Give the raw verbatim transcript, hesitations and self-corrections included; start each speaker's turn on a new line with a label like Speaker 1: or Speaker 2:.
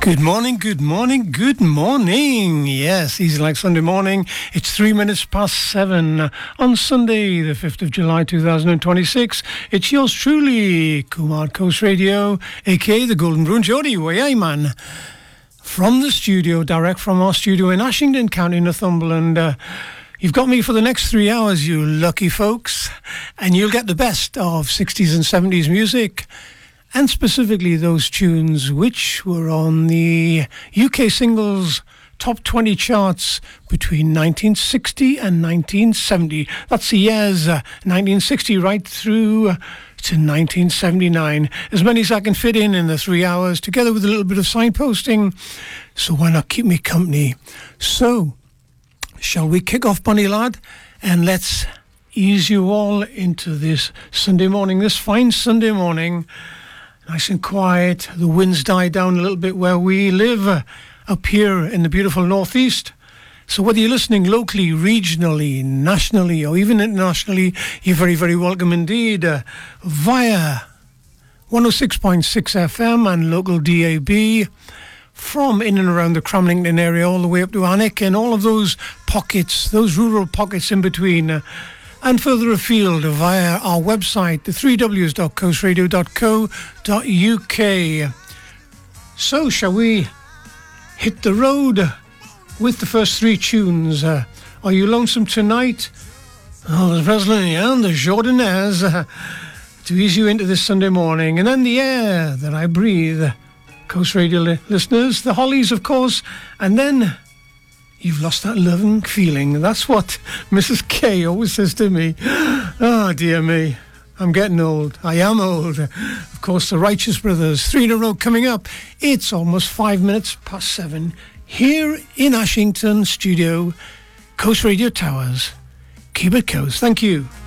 Speaker 1: Good morning, good morning, good morning. Yes, easy like Sunday morning. It's three minutes past seven on Sunday, the fifth of July, two thousand twenty-six. It's yours truly, Kumar Coast Radio, aka the Golden Broom Jody. Way man. From the studio, direct from our studio in Ashington, County Northumberland. Uh, You've got me for the next three hours, you lucky folks, and you'll get the best of sixties and seventies music, and specifically those tunes which were on the U K singles top twenty charts between nineteen sixty and nineteen seventy. That's the years uh, nineteen sixty right through to nineteen seventy-nine. As many as I can fit in in the three hours, together with a little bit of signposting. So why not keep me company? So, shall we kick off, Bunny Lad? And let's ease you all into this Sunday morning, this fine Sunday morning. Nice and quiet. The winds die down a little bit where we live, uh, up here in the beautiful northeast. So whether you're listening locally, regionally, nationally, or even internationally, you're very, very welcome indeed. Uh, via one oh six point six F M and local D A B, from in and around the Cramlington area all the way up to Alnwick and all of those pockets, those rural pockets in between, uh, and further afield via our website, the three w s dot coast radio dot co dot u k. So shall we hit the road with the first three tunes? Uh, Are You Lonesome Tonight? Elvis Presley and the Jordanaires, uh, to ease you into this Sunday morning. And then The Air That I Breathe, Coast Radio li- listeners, the Hollies, of course, and then You've Lost That Loving Feeling. That's what Missus K always says to me. Oh, dear me. I'm getting old. I am old. Of course, the Righteous Brothers, three in a row coming up. It's almost five minutes past seven here in Ashington Studio, Coast Radio Towers. Keep it coast. Thank you.